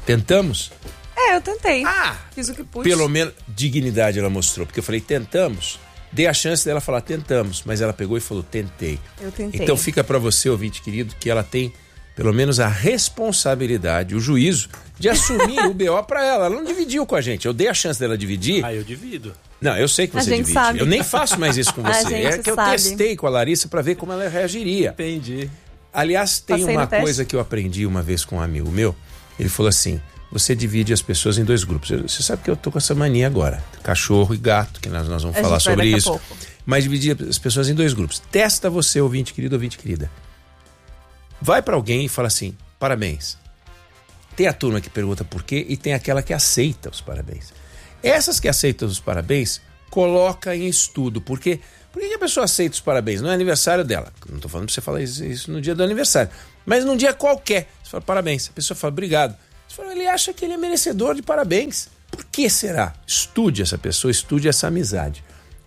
Tentamos? Eu tentei. Fiz o que pude. Pelo menos dignidade ela mostrou, porque eu falei, tentamos. Dei a chance dela falar, tentamos, mas ela pegou e falou, tentei. Eu tentei. Então fica para você, ouvinte querido, que ela tem pelo menos a responsabilidade, o juízo de assumir o BO para ela. Ela não dividiu com a gente. Eu dei a chance dela dividir. Eu divido. Não, eu sei que você divide. Sabe. Eu nem faço mais isso com você. É que eu testei com a Larissa para ver como ela reagiria. Entendi. Aliás, tem uma coisa que eu aprendi uma vez com um amigo meu. Ele falou assim, você divide as pessoas em 2 grupos. Você sabe que eu tô com essa mania agora. Cachorro e gato, que nós vamos falar sobre isso. Mas dividir as pessoas em 2 grupos. Testa você, ouvinte querido, ouvinte querida. Vai para alguém e fala assim, parabéns. Tem a turma que pergunta por quê e tem aquela que aceita os parabéns. Essas que aceitam os parabéns, coloca em estudo. Por que a pessoa aceita os parabéns? Não é aniversário dela. Não estou falando para você falar isso no dia do aniversário. Mas num dia qualquer. Você fala parabéns. A pessoa fala obrigado. Você fala, ele acha que ele é merecedor de parabéns. Por que será? Estude essa pessoa, estude essa amizade.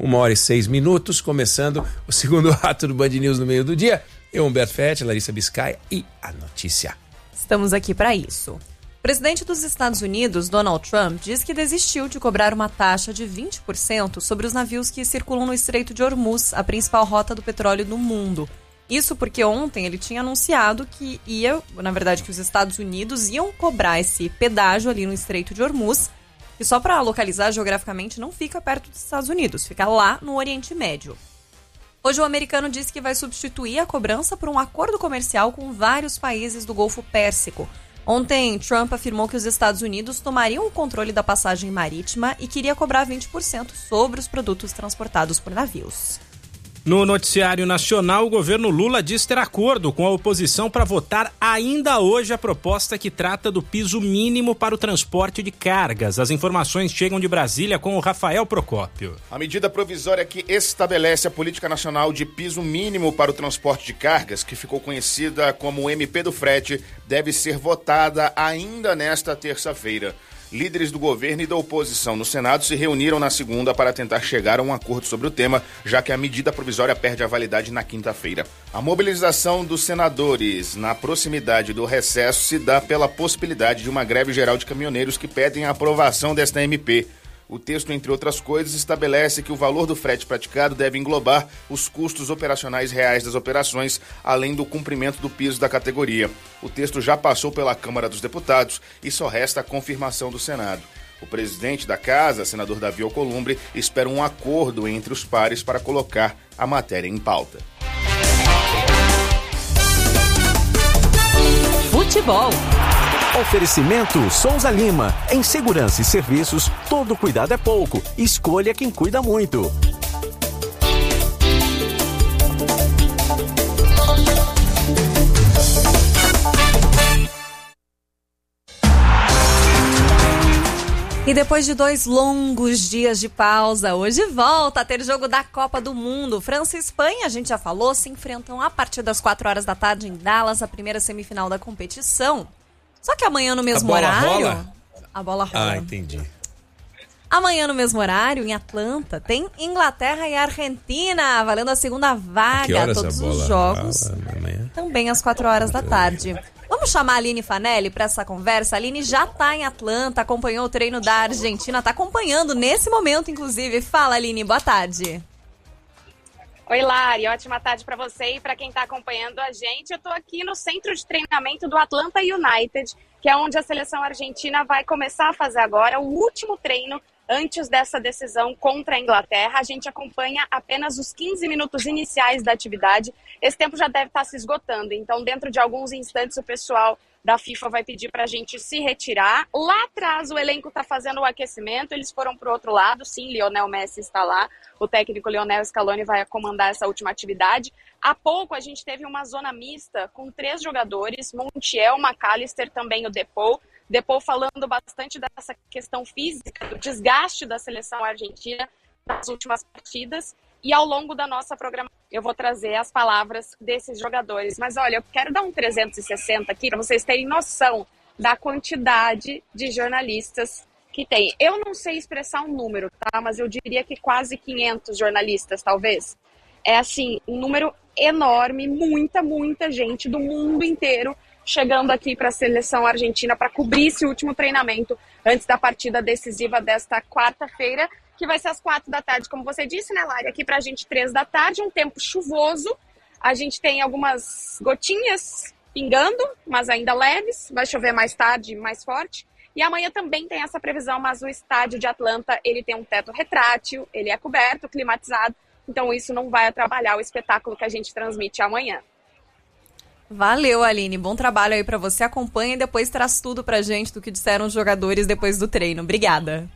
1h06, começando o segundo ato do Band News no meio do dia. Eu, Humberto Ferretti, Larissa Biscay e a notícia. Estamos aqui para isso. O presidente dos Estados Unidos, Donald Trump, diz que desistiu de cobrar uma taxa de 20% sobre os navios que circulam no Estreito de Hormuz, a principal rota do petróleo do mundo. Isso porque ontem ele tinha anunciado que que os Estados Unidos iam cobrar esse pedágio ali no Estreito de Hormuz, que só para localizar geograficamente não fica perto dos Estados Unidos, fica lá no Oriente Médio. Hoje o americano disse que vai substituir a cobrança por um acordo comercial com vários países do Golfo Pérsico. Ontem, Trump afirmou que os Estados Unidos tomariam o controle da passagem marítima e queria cobrar 20% sobre os produtos transportados por navios. No noticiário nacional, o governo Lula diz ter acordo com a oposição para votar ainda hoje a proposta que trata do piso mínimo para o transporte de cargas. As informações chegam de Brasília com o Rafael Procópio. A medida provisória que estabelece a política nacional de piso mínimo para o transporte de cargas, que ficou conhecida como o MP do Frete, deve ser votada ainda nesta terça-feira. Líderes do governo e da oposição no Senado se reuniram na segunda para tentar chegar a um acordo sobre o tema, já que a medida provisória perde a validade na quinta-feira. A mobilização dos senadores na proximidade do recesso se dá pela possibilidade de uma greve geral de caminhoneiros que pedem a aprovação desta MP. O texto, entre outras coisas, estabelece que o valor do frete praticado deve englobar os custos operacionais reais das operações, além do cumprimento do piso da categoria. O texto já passou pela Câmara dos Deputados e só resta a confirmação do Senado. O presidente da Casa, senador Davi Alcolumbre, espera um acordo entre os pares para colocar a matéria em pauta. Futebol. Oferecimento Souza Lima. Em segurança e serviços, todo cuidado é pouco. Escolha quem cuida muito. E depois de 2 longos dias de pausa, hoje volta a ter jogo da Copa do Mundo. França e Espanha, a gente já falou, se enfrentam a partir das 4 horas da tarde em Dallas, a primeira semifinal da competição. Só que amanhã no mesmo horário... A bola rola. Ah, entendi. Amanhã no mesmo horário, em Atlanta, tem Inglaterra e Argentina, valendo a segunda vaga. Todos os jogos, também às 4 horas da tarde. Vamos chamar a Aline Fanelli para essa conversa. A Aline já está em Atlanta, acompanhou o treino da Argentina, está acompanhando nesse momento, inclusive. Fala, Aline, boa tarde. Oi, Lari, ótima tarde para você e para quem está acompanhando a gente. Eu estou aqui no centro de treinamento do Atlanta United, que é onde a seleção argentina vai começar a fazer agora o último treino antes dessa decisão contra a Inglaterra. A gente acompanha apenas os 15 minutos iniciais da atividade. Esse tempo já deve estar se esgotando, então dentro de alguns instantes o pessoal da FIFA vai pedir para a gente se retirar. Lá atrás o elenco está fazendo o aquecimento, eles foram para o outro lado, sim, Lionel Messi está lá, o técnico Lionel Scaloni vai comandar essa última atividade. Há pouco a gente teve uma zona mista com 3 jogadores, Montiel, McAllister, também o Depou falando bastante dessa questão física, do desgaste da seleção argentina nas últimas partidas. E ao longo da nossa programação eu vou trazer as palavras desses jogadores. Mas olha, eu quero dar um 360 aqui para vocês terem noção da quantidade de jornalistas que tem. Eu não sei expressar um número, tá? Mas eu diria que quase 500 jornalistas, talvez. É assim, um número enorme, muita gente do mundo inteiro chegando aqui para a seleção argentina para cobrir esse último treinamento antes da partida decisiva desta quarta-feira, que vai ser às 4 da tarde, como você disse, né, Lari? Aqui pra gente 3 da tarde, um tempo chuvoso. A gente tem algumas gotinhas pingando, mas ainda leves. Vai chover mais tarde, mais forte. E amanhã também tem essa previsão, mas o estádio de Atlanta, ele tem um teto retrátil, ele é coberto, climatizado. Então isso não vai atrapalhar o espetáculo que a gente transmite amanhã. Valeu, Aline. Bom trabalho aí pra você. Acompanha e depois traz tudo pra gente do que disseram os jogadores depois do treino. Obrigada.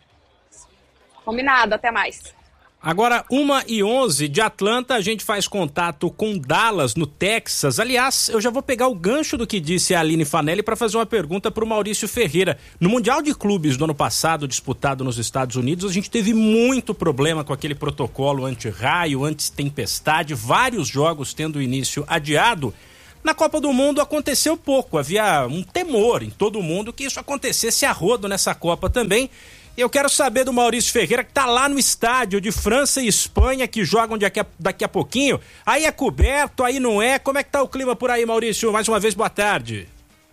Combinado, até mais. Agora, 1h11 de Atlanta, a gente faz contato com Dallas, no Texas. Aliás, eu já vou pegar o gancho do que disse a Aline Fanelli para fazer uma pergunta para o Maurício Ferreira. No Mundial de Clubes do ano passado, disputado nos Estados Unidos, a gente teve muito problema com aquele protocolo anti-raio, anti-tempestade, vários jogos tendo o início adiado. Na Copa do Mundo aconteceu pouco, havia um temor em todo mundo que isso acontecesse a rodo nessa Copa também. Eu quero saber do Maurício Ferreira, que tá lá no estádio de França e Espanha, que jogam daqui a pouquinho. Aí é coberto, aí não é. Como é que tá o clima por aí, Maurício? Mais uma vez, boa tarde.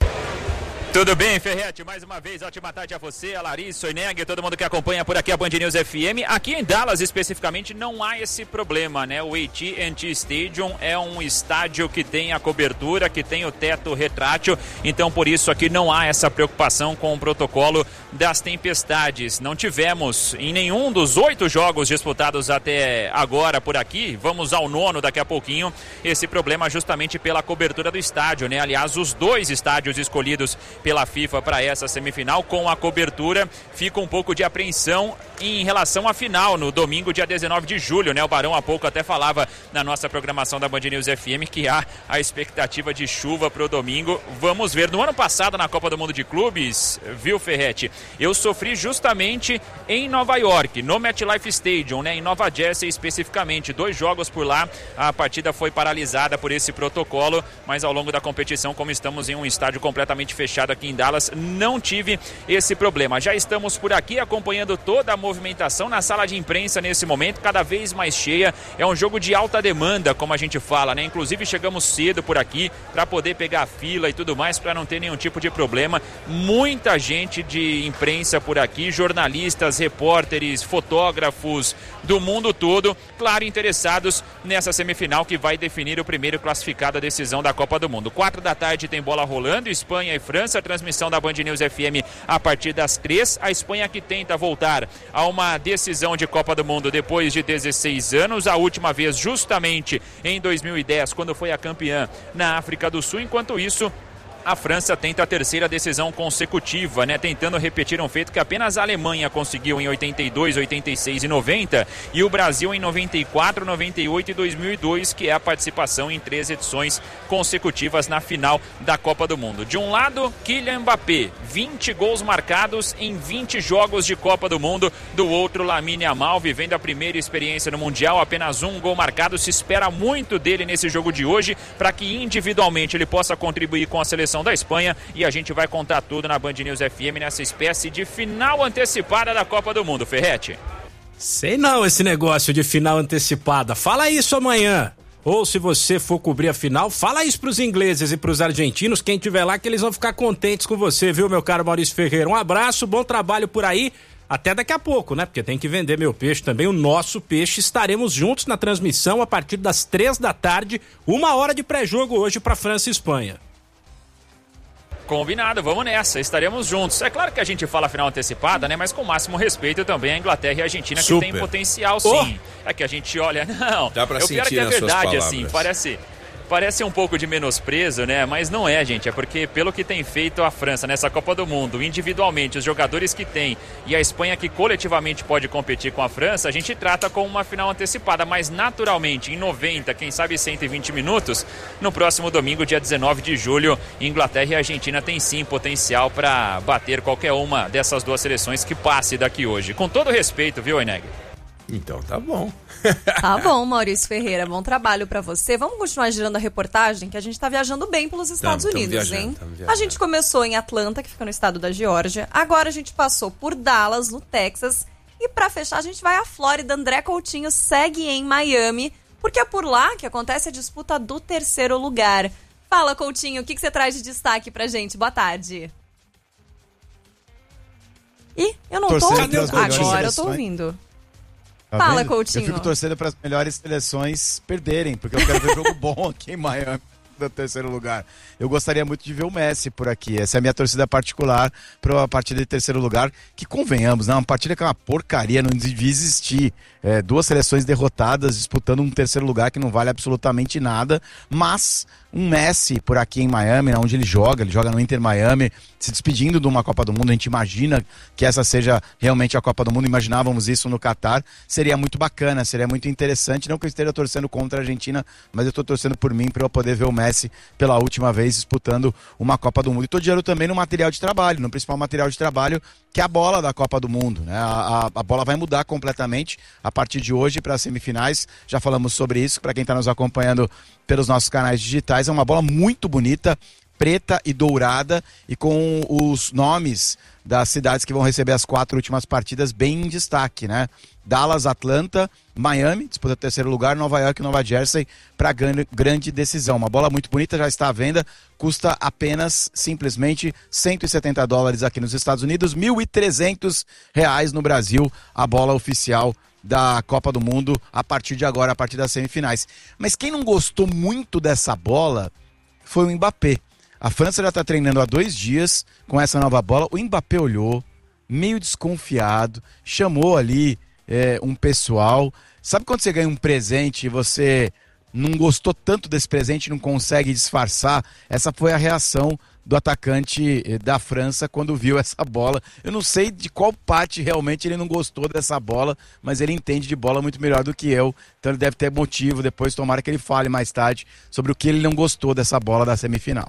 Tudo bem, Ferretti? Mais uma vez, ótima tarde a você, a Larissa, o Ineg, todo mundo que acompanha por aqui a Band News FM. Aqui em Dallas, especificamente, não há esse problema, né? O AT&T Stadium é um estádio que tem a cobertura, que tem o teto retrátil, então por isso aqui não há essa preocupação com o protocolo das tempestades. Não tivemos em nenhum dos 8 jogos disputados até agora por aqui, vamos ao 9º daqui a pouquinho, esse problema justamente pela cobertura do estádio, né? Aliás, os 2 estádios escolhidos pela FIFA para essa semifinal, com a cobertura, fica um pouco de apreensão em relação à final, no domingo, dia 19 de julho, né? O Barão há pouco até falava na nossa programação da Band News FM que há a expectativa de chuva para o domingo. Vamos ver. No ano passado, na Copa do Mundo de Clubes, viu, Ferretti? Eu sofri justamente em Nova York, no MetLife Stadium, né? Em Nova Jersey especificamente. 2 jogos por lá, a partida foi paralisada por esse protocolo, mas ao longo da competição, como estamos em um estádio completamente fechado aqui em Dallas, não tive esse problema. Já estamos por aqui acompanhando toda a movimentação na sala de imprensa nesse momento, cada vez mais cheia. É um jogo de alta demanda, como a gente fala, né? Inclusive chegamos cedo por aqui para poder pegar a fila e tudo mais, para não ter nenhum tipo de problema. Muita gente de imprensa por aqui, jornalistas, repórteres, fotógrafos do mundo todo, claro, interessados nessa semifinal que vai definir o primeiro classificado à decisão da Copa do Mundo. 4 da tarde tem bola rolando, Espanha e França, transmissão da Band News FM a partir das 3. A Espanha que tenta voltar a uma decisão de Copa do Mundo depois de 16 anos, a última vez justamente em 2010, quando foi a campeã na África do Sul. Enquanto isso, a França tenta a 3ª decisão consecutiva, né? Tentando repetir um feito que apenas a Alemanha conseguiu em 82, 86 e 90, e o Brasil em 94, 98 e 2002, que é a participação em 3 edições consecutivas na final da Copa do Mundo. De um lado, Kylian Mbappé, 20 gols marcados em 20 jogos de Copa do Mundo. Do outro, Lamine Yamal, vivendo a primeira experiência no Mundial, apenas 1 gol marcado. Se espera muito dele nesse jogo de hoje, para que individualmente ele possa contribuir com a seleção da Espanha, e a gente vai contar tudo na Band News FM nessa espécie de final antecipada da Copa do Mundo, Ferretti. Sei não esse negócio de final antecipada, fala isso amanhã. Ou se você for cobrir a final, fala isso pros ingleses e pros argentinos, quem tiver lá, que eles vão ficar contentes com você, viu, meu caro Maurício Ferreira? Um abraço, bom trabalho por aí. Até daqui a pouco, né? Porque tem que vender meu peixe também, o nosso peixe. Estaremos juntos na transmissão a partir das 3 da tarde, 1 hora de pré-jogo hoje para França e Espanha. Combinado, vamos nessa, estaremos juntos. É claro que a gente fala final antecipada, né? Mas com o máximo respeito também a Inglaterra e a Argentina, que tem potencial, sim. É que a gente olha, não. Dá pra sentir pior que é nas verdade, suas assim, parece um pouco de menosprezo, né? Mas não é, gente. É porque pelo que tem feito a França nessa Copa do Mundo, individualmente, os jogadores que tem, e a Espanha que coletivamente pode competir com a França, a gente trata como uma final antecipada. Mas naturalmente, em 90, quem sabe 120 minutos, no próximo domingo, dia 19 de julho, Inglaterra e Argentina têm sim potencial para bater qualquer uma dessas 2 seleções que passe daqui hoje. Com todo respeito, viu, Eneg? Então tá bom. Tá bom, Maurício Ferreira, bom trabalho pra você. Vamos continuar girando a reportagem, que a gente tá viajando bem pelos Estados Unidos, hein? A gente começou em Atlanta, que fica no estado da Geórgia. Agora a gente passou por Dallas, no Texas. E pra fechar, a gente vai à Flórida. André Coutinho segue em Miami, porque é por lá que acontece a disputa do 3º lugar. Fala, Coutinho, o que você traz de destaque pra gente? Boa tarde. Ih, eu não tô ouvindo. Agora eu tô ouvindo. Tá Fala, vendo? Coutinho. Eu fico torcendo para as melhores seleções perderem, porque eu quero ver jogo bom aqui em Miami, no terceiro lugar. Eu gostaria muito de ver o Messi por aqui. Essa é a minha torcida particular para a partida de terceiro lugar, que convenhamos, né? Uma partida que é uma porcaria, não devia existir. Duas seleções derrotadas disputando um terceiro lugar que não vale absolutamente nada, mas um Messi por aqui em Miami, onde ele joga no Inter Miami, se despedindo de uma Copa do Mundo. A gente imagina que essa seja realmente a Copa do Mundo, imaginávamos isso no Catar. Seria muito bacana, seria muito interessante. Não que eu esteja torcendo contra a Argentina, mas eu estou torcendo por mim, para eu poder ver o Messi pela última vez disputando uma Copa do Mundo. E estou de olho também no material de trabalho, no principal material de trabalho, que é a bola da Copa do Mundo, né? A bola vai mudar completamente a partir de hoje para as semifinais. Já falamos sobre isso, para quem está nos acompanhando pelos nossos canais digitais. É uma bola muito bonita, preta e dourada, e com os nomes das cidades que vão receber as 4 últimas partidas bem em destaque, né? Dallas, Atlanta, Miami, disputa terceiro lugar, Nova York e Nova Jersey para grande decisão. Uma bola muito bonita, já está à venda, custa apenas, simplesmente, $170 aqui nos Estados Unidos, R$1.300 no Brasil, a bola oficial da Copa do Mundo a partir de agora, a partir das semifinais. Mas quem não gostou muito dessa bola foi o Mbappé. A França já está treinando há 2 dias com essa nova bola. O Mbappé olhou, meio desconfiado, chamou ali um pessoal. Sabe quando você ganha um presente e você não gostou tanto desse presente e não consegue disfarçar? Essa foi a reação do atacante da França quando viu essa bola. Eu não sei de qual parte realmente ele não gostou dessa bola, mas ele entende de bola muito melhor do que eu, então ele deve ter motivo. Depois tomara que ele fale mais tarde sobre o que ele não gostou dessa bola da semifinal.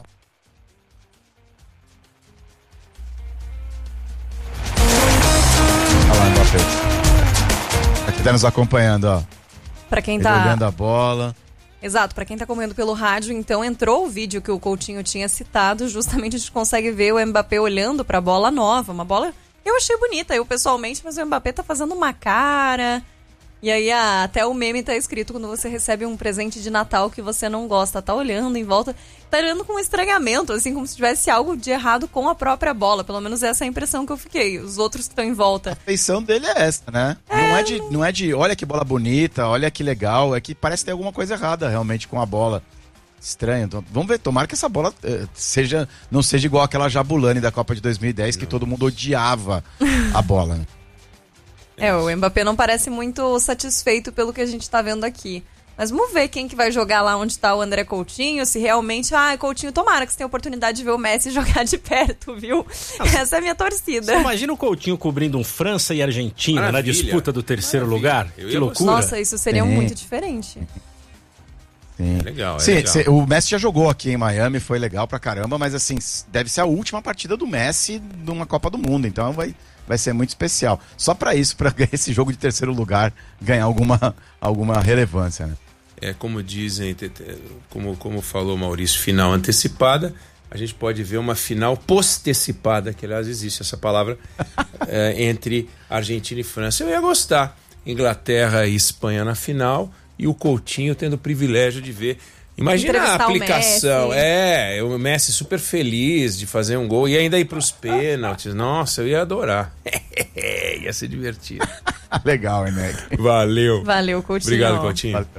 Olha lá, Mbappé. Aqui tá nos acompanhando, ó. Pra quem tá olhando a bola. Exato, para quem tá acompanhando pelo rádio, então entrou o vídeo que o Coutinho tinha citado, justamente a gente consegue ver o Mbappé olhando pra bola nova, uma bola eu achei bonita, eu pessoalmente, mas o Mbappé tá fazendo uma cara, e aí até o meme tá escrito quando você recebe um presente de Natal que você não gosta, tá olhando em volta, tá olhando com um estranhamento, assim, como se tivesse algo de errado com a própria bola, pelo menos essa é a impressão que eu fiquei, os outros que estão em volta. A feição dele é essa, né? Não é de olha que bola bonita, olha que legal, é que parece que tem alguma coisa errada realmente com a bola. Estranho, então, vamos ver, tomara que essa bola não seja igual aquela Jabulani da Copa de 2010, que todo mundo odiava a bola, né? O Mbappé não parece muito satisfeito pelo que a gente tá vendo aqui. Mas vamos ver quem que vai jogar lá onde tá o André Coutinho, se realmente... Coutinho, tomara que você tenha a oportunidade de ver o Messi jogar de perto, viu? Essa é a minha torcida. Você imagina o Coutinho cobrindo França e Argentina. Maravilha. Na disputa do terceiro lugar? Que loucura. Nossa, isso seria muito diferente. Sim. Legal, legal. O Messi já jogou aqui em Miami, foi legal pra caramba, mas assim, deve ser a última partida do Messi numa Copa do Mundo, então vai ser muito especial. Só pra isso, pra esse jogo de terceiro lugar ganhar alguma relevância, né? Como dizem, como falou Maurício, final antecipada, a gente pode ver uma final postecipada, que aliás existe essa palavra, entre Argentina e França. Eu ia gostar. Inglaterra e Espanha na final, e o Coutinho tendo o privilégio de ver. Imagina a aplicação. O Messi super feliz de fazer um gol e ainda ir para os pênaltis. Nossa, eu ia adorar. Ia ser divertido. Legal, Eneg. Valeu. Valeu, Coutinho. Obrigado, Coutinho. Valeu.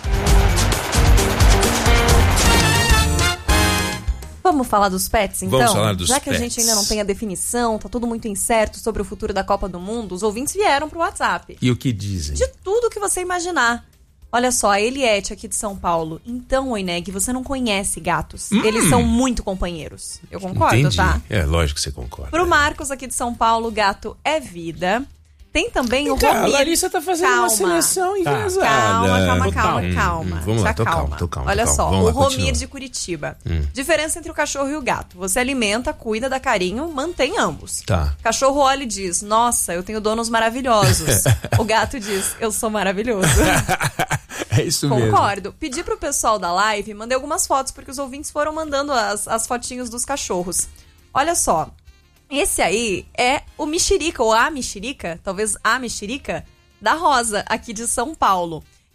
Vamos falar dos pets, então? Vamos falar dos Já que pets. A gente ainda não tem a definição, tá tudo muito incerto sobre o futuro da Copa do Mundo, os ouvintes vieram pro WhatsApp. E o que dizem? De tudo que você imaginar. Olha só, a Eliette aqui de São Paulo. Então, Oineg, você não conhece gatos. Eles são muito companheiros. Eu concordo, Entendi. Tá? Lógico que você concorda. Pro Marcos aqui de São Paulo, gato é vida. Tem também o Romir. A Larissa tá fazendo uma seleção enviesada. Calma. Vamos lá, tô calmo. Olha só, vamos o lá, Romir continua. de Curitiba. Diferença entre o cachorro e o gato. Você alimenta, cuida, dá carinho, mantém ambos. Tá. Cachorro olha e diz, nossa, eu tenho donos maravilhosos. O gato diz, eu sou maravilhoso. É isso mesmo. Concordo. Pedi pro pessoal da live, mandei algumas fotos, porque os ouvintes foram mandando as fotinhos dos cachorros. Olha só. Esse aí é o mexerica, ou a mexerica, talvez a mexerica, da Rosa, aqui de São Paulo.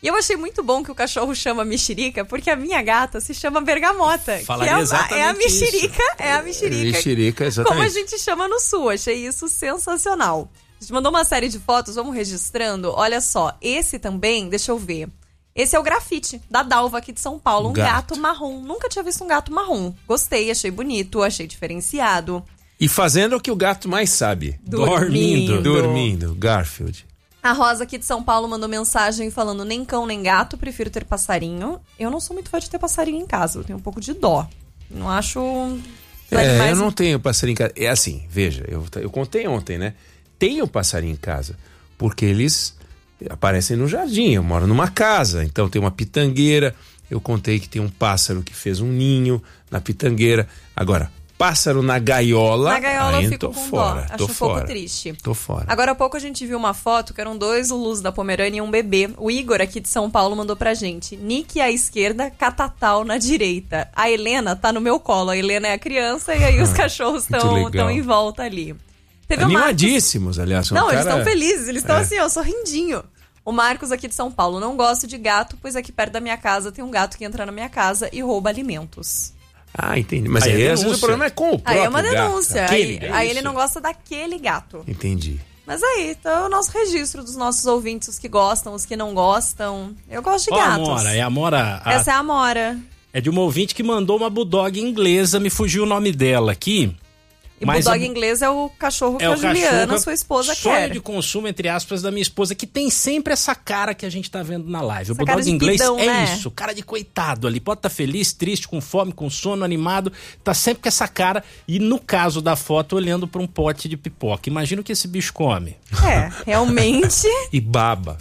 E eu achei muito bom que o cachorro chama mexerica, porque a minha gata se chama Bergamota. Falaria exatamente é a mexerica, isso. É a mexerica. Mexerica, exatamente. Como a gente chama no sul. Achei isso sensacional. A gente mandou uma série de fotos, vamos registrando. Olha só, esse também, deixa eu ver. Esse é o grafite da Dalva aqui de São Paulo, um gato marrom. Nunca tinha visto um gato marrom. Gostei, achei bonito, achei diferenciado. E fazendo o que o gato mais sabe. Dormindo, Garfield. A Rosa aqui de São Paulo mandou mensagem falando: nem cão nem gato, prefiro ter passarinho. Eu não sou muito fã de ter passarinho em casa, eu tenho um pouco de dó. Não acho... Eu não tenho passarinho em casa. É assim, veja, eu contei ontem, né? Tenho passarinho em casa, porque eles aparecem no jardim. Eu moro numa casa, então tem uma pitangueira. Eu contei que tem um pássaro que fez um ninho na pitangueira. Agora, pássaro na gaiola. Na gaiola eu fico tô com fora, dó. Acho um pouco triste. Tô fora. Agora há pouco a gente viu uma foto que eram 2 Lulus da Pomerânia e um bebê. O Igor aqui de São Paulo mandou pra gente: Nick à esquerda, Catatal na direita. A Helena tá no meu colo. A Helena é a criança e aí os cachorros estão em volta ali. Teve Animadíssimos, aliás. Não, eles estão felizes. Eles estão assim, ó, sorrindinho. O Marcos aqui de São Paulo: não gosto de gato, pois aqui perto da minha casa tem um gato que entra na minha casa e rouba alimentos. Ah, entendi. Mas aí às vezes o problema é com o próprio gato. Aí é uma denúncia. Aí ele não gosta daquele gato. Entendi. Mas aí, então é o nosso registro dos nossos ouvintes, os que gostam, os que não gostam. Eu gosto de gatos. A Amora. Essa é a Amora. É de uma ouvinte que mandou uma bulldog inglesa, me fugiu o nome dela aqui. E bulldog inglês é o cachorro que a Juliana, sua esposa, sonho quer. De consumo, entre aspas, da minha esposa, que tem sempre essa cara que a gente tá vendo na live. Essa o bulldog inglês pidão, é né? isso, cara de coitado ali. Pode estar feliz, triste, com fome, com sono, animado. Tá sempre com essa cara. E no caso da foto, olhando pra um pote de pipoca. Imagina o que esse bicho come. Realmente. E baba.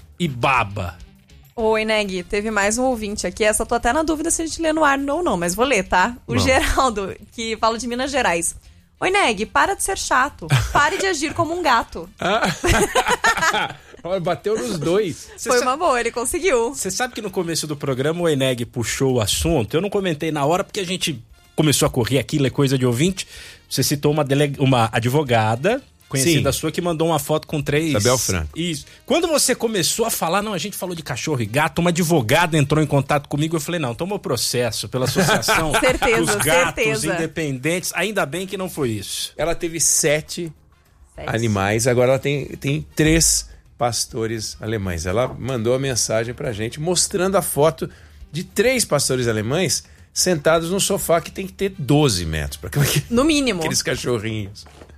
Oi, Neg, teve mais um ouvinte aqui. Essa eu tô até na dúvida se a gente lê no ar ou não, mas vou ler, tá? O Geraldo, que fala de Minas Gerais. Oi, Neg, para de ser chato. Pare de agir como um gato. Olha, bateu nos dois. Foi uma boa, ele conseguiu. Você sabe que no começo do programa o Eneg puxou o assunto. Eu não comentei na hora porque a gente começou a correr aquilo, é coisa de ouvinte. Você citou uma advogada conhecida sua que mandou uma foto com 3... Isabel Franco. Isso. Quando você começou a falar, não, a gente falou de cachorro e gato, uma advogada entrou em contato comigo, eu falei, não, tomou processo pela associação dos gatos independentes, ainda bem que não foi isso. Ela teve 7 animais, agora ela tem 3 pastores alemães. Ela mandou a mensagem pra gente mostrando a foto de 3 pastores alemães sentados num sofá que tem que ter 12 metros. No mínimo. Aqueles cachorrinhos.